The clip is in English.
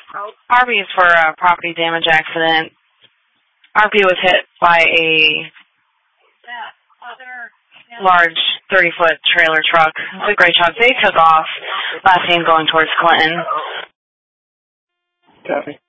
RV is for a property damage accident. RV was hit by a large 30-foot trailer truck. It's a gray truck. They took off, last seen going towards Clinton. Copy.